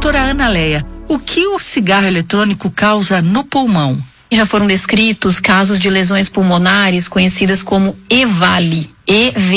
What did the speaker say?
Doutora Ana Leia, o que o cigarro eletrônico causa no pulmão? Já foram descritos casos de lesões pulmonares conhecidas como EVALI.